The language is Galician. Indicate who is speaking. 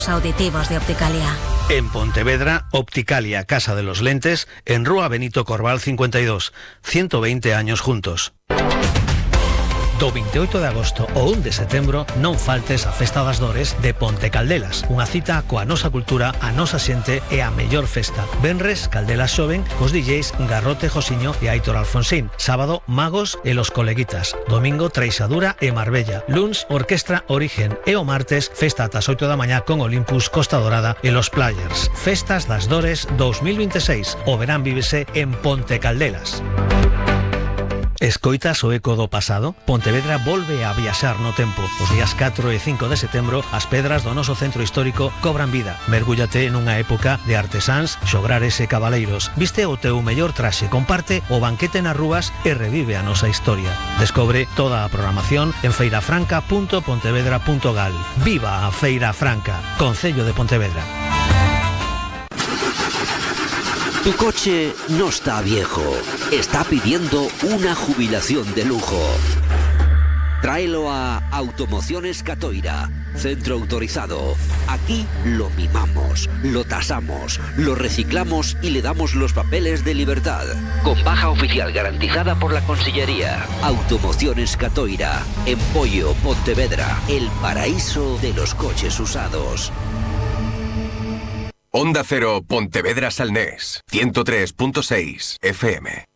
Speaker 1: Auditivos de Opticalia.
Speaker 2: En Pontevedra, Opticalia Casa de los Lentes, en Rúa Benito Corval 52, 120 años juntos. Do 28 de agosto ao 1 de setembro non faltes a Festa das Dores de Ponte Caldelas, unha cita coa nosa cultura, a nosa xente e a mellor festa. Venres, Caldelas xoven, cos DJs Garrote Josiño e Aitor Alfonsín. Sábado, Magos e Los Coleguitas. Domingo, Treixadura e Marbella. Luns, Orquestra Origen. E o martes, festa ata as 8 da mañá con Olympus, Costa Dorada e Los Players. Festas das Dores 2026. O verán vívese en Ponte Caldelas. Escoitas o eco do pasado? Pontevedra volve a viaxar no tempo. Os días 4 e 5 de setembro, as pedras do noso centro histórico cobran vida. Mergúllate nunha época de artesáns, xograres e cabaleiros. Viste o teu mellor traxe, comparte o banquete nas rúas e revive a nosa historia. Descobre toda a programación en feirafranca.pontevedra.gal. Viva a Feira Franca, Concello de Pontevedra.
Speaker 3: Tu coche no está viejo, está pidiendo una jubilación de lujo. Tráelo a Automociones Catoira, centro autorizado. Aquí lo mimamos, lo tasamos, lo reciclamos y le damos los papeles de libertad. Con baja oficial garantizada por la Consellería. Automociones Catoira, en Pollo, Pontevedra, el paraíso de los coches usados.
Speaker 4: Onda Cero, Pontevedra Salnés, 103.6 FM.